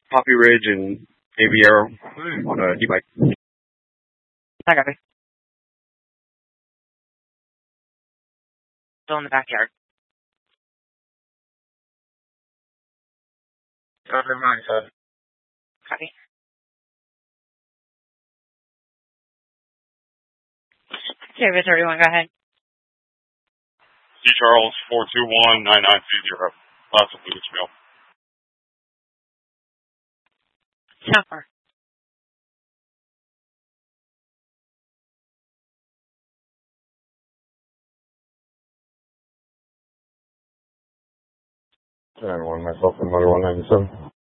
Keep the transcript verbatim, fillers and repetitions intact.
Poppy Ridge and Navy Arrow on a e-bike. I got it. Still in the backyard. Oh, never mind, sir. Copy. David thirty-one, go ahead. C. Charles, four two one nine nine two zero. Class of Lucasville. How far? nine one, myself and another one ninety-seven.